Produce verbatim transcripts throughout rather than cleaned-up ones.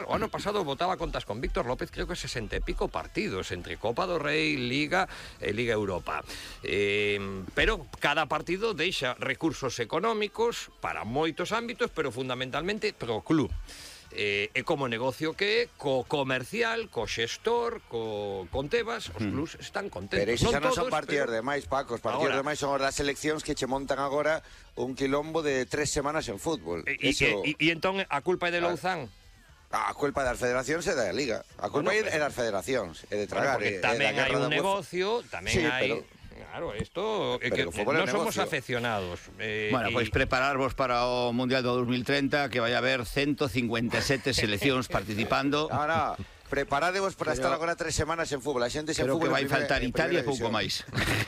O ano pasado votaba contas con Víctor López, creo que sesenta e pico partidos entre Copa do Rei, Liga e Liga Europa. Eh, pero cada partido deixa recursos económicos para moitos ámbitos, pero fundamentalmente pro club. Eh, e como negocio que é, co comercial, co xestor, co, con Tebas, os clubs están contentos. Pero iso xa non son todos, partidos pero... de máis, Paco, os partidos Ahora, de máis son os das seleccións que che montan agora un quilombo de tres semanas en fútbol. E, Eso... e, e, e entón a culpa é de Louzán? A culpa das federacións é da Liga. A culpa Bueno, é pero... das federacións, é de tragar. Bueno, porque é, tamén é da hai un guerra da negocio, tamén sí, hai... pero... Claro, isto é que non somos afeccionados. Eh, bueno, pois pues prepararvos para o Mundial do dos mil treinta, que vai haber ciento cincuenta e sete seleccións participando. No, no, preparadevos para pero, estar agora tres semanas en fútbol. A xente se fútbol. Pero que vai primera, faltar Italia pouco máis.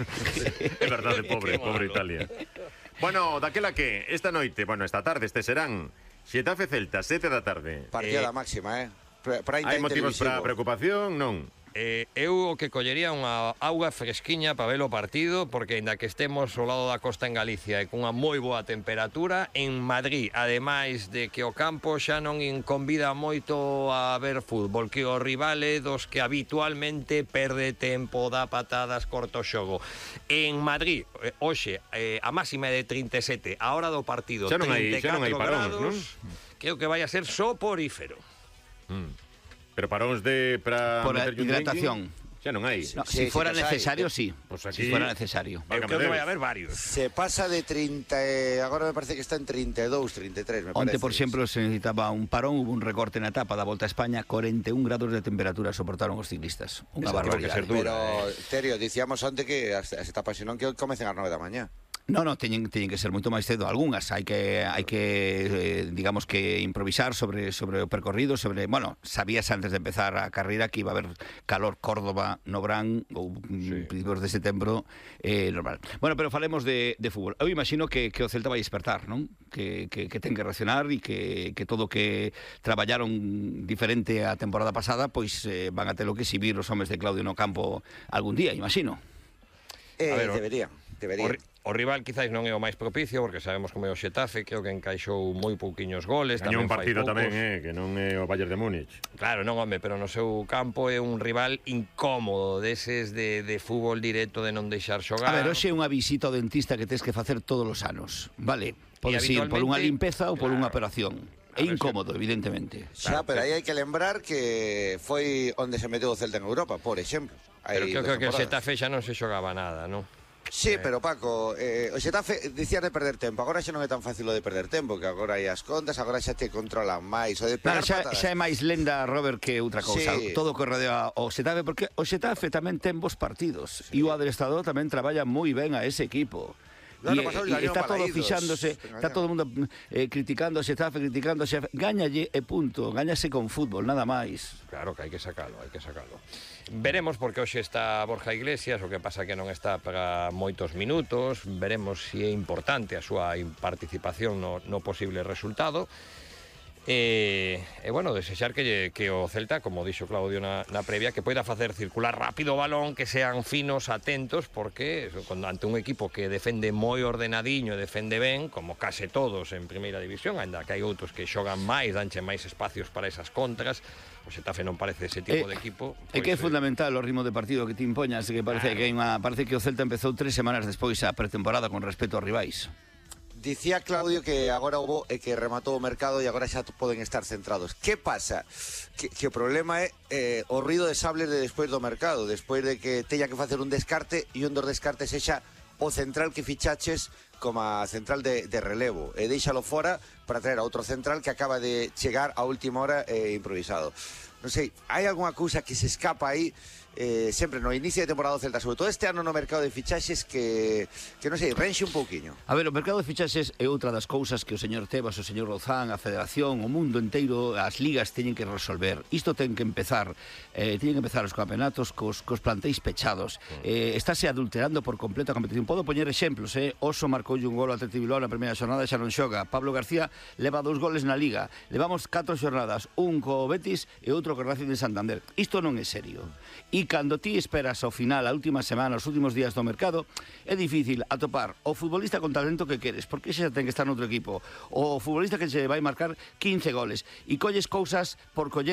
É verdade, pobre, pobre Italia. Bueno, daquela que esta noite, bueno, esta tarde, este serán Xetafe Celta, sete da tarde. Partida eh, máxima, eh? Hai motivos para preocupación? Non. Eh, eu o que collería unha auga fresquiña para ver o partido, porque ainda que estemos ao lado da costa en Galicia e cunha moi boa temperatura, en Madrid, ademais de que o campo xa non convida moito a ver fútbol, que o rival é dos que habitualmente perde tempo, dá patadas, corta o xogo. En Madrid, eh, hoxe, eh, a máxima é de trinta e sete, a hora do partido xa non hai, trinta e catro xa non hai paróns, grados, non? Creo que vai a ser soporífero. Mm. Pero paróns de para por hidratación. Xa non hai. No, si sí, fuera sí necesario, sí. Pues aquí, si fuera necesario. Eu creo que vai haber varios. Se pasa de treinta, agora me parece que está en treinta e dous, treinta e tres, me Onte, parece. por exemplo, se necesitaba un parón, hubo un recorte na etapa da Volta a España, cuarenta e un grados de temperatura soportaron os ciclistas. Unha barbaridade. Pero, Terio, dicíamos onte que as, as etapas senón que comecen ás nove da mañá. No, no, teñen, teñen que ser moito máis cedo. Algúnas hai que hai que eh, digamos que improvisar sobre sobre o percorrido, sobre, bueno, sabías antes de empezar a carreira que iba a haber calor Córdoba, no Brán ou sí. principios de setembro, eh, normal. Bueno, pero falemos de, de fútbol. Eu imagino que, que o Celta vai despertar, non? Que, que, que ten que reaccionar e que, que todo que traballaron diferente a temporada pasada, pois eh, van a ter o que exhibir os homes de Claudio no campo algún día, imagino. Eh, a ver, debería, debería. O, o rival quizás non é o máis propicio, porque sabemos como é o Xetafe, creo que encaixou moi pouquiños goles. Gañou un partido tamén, eh, que non é o Bayern de Múnich. Claro, non, home, pero no seu campo é un rival incómodo, deses de, de fútbol directo, de non deixar xogar. A ver, hoxe é unha visita ao dentista que tens que facer todos os anos, vale? Podes ir por unha limpeza ou por unha operación. É incómodo, evidentemente. Xa, pero aí hai que lembrar que foi onde se meteu o Celta en Europa, por exemplo. Pero creo que o Xetafe xa non se xogaba nada, non? Sí, pero Paco, eh, o Xetafe dicía de perder tempo. Agora xa non é tan fácil o de perder tempo, que agora hai as contas, agora xa te controlan máis. O de pegar claro, xa, patadas. xa é máis lenda, Robert, que outra cousa. Sí. Todo que rodea o Xetafe, porque o Xetafe tamén ten bons partidos. Sí. E o adestrador tamén traballa moi ben a ese equipo. E, e está todo fixándose, está todo o mundo eh, criticando o Xetafe, criticando o Xetafe. Gáñalle e punto, gáñase con fútbol, nada máis. Claro que hai que sacalo, hai que sacalo. Veremos, porque hoxe está Borja Iglesias, o que pasa que non está para moitos minutos. Veremos se é importante a súa participación no, no posible resultado. E, e bueno, desexar que, que o Celta, como dixo Claudio na, na previa, que poida facer circular rápido o balón, que sean finos, atentos, porque cando ante un equipo que defende moi ordenadiño, defende ben, como case todos en primeira división, ainda que hai outros que xogan máis, danche máis espacios para esas contras, o Xetafe non parece ese tipo eh, de equipo. É pues, que é eh... fundamental o ritmo de partido que te impoñas, que parece, claro. que hai unha, parece que o Celta empezou tres semanas despois a pretemporada con respecto aos rivais. Dicía Claudio que agora hubo e que rematou o mercado e agora xa poden estar centrados. Que pasa? Que, que o problema é eh, o ruido de sables de despois do mercado, despois de que teña que facer un descarte e un dos descartes sexa o central que fichaches como a central de, de relevo e deixalo fora para traer a outro central que acaba de chegar a última hora eh, improvisado. Non sei, hai algunha cousa que se escapa aí eh, sempre no inicio de temporada do Celta, sobre todo este ano no mercado de fichaxes que, que non sei, renxe un pouquiño. A ver, o mercado de fichaxes é outra das cousas que o señor Tebas, o señor Louzán, a Federación, o mundo inteiro, as ligas teñen que resolver. Isto ten que empezar, eh, teñen que empezar os campeonatos cos, cos plantéis pechados. Eh, estáse adulterando por completo a competición. Podo poñer exemplos, eh? Oso marcou un gol ao Atleti Bilbao na primeira xornada e xa non xoga. Pablo García leva dous goles na Liga. Levamos catro xornadas, un co Betis e outro co Racing de Santander. Isto non é serio. E cando ti esperas ao final, a última semana, os últimos días do mercado, é difícil atopar o futbolista con talento que queres, porque xa ten que estar noutro equipo. O futbolista que se vai marcar quince goles. E colles cousas por coller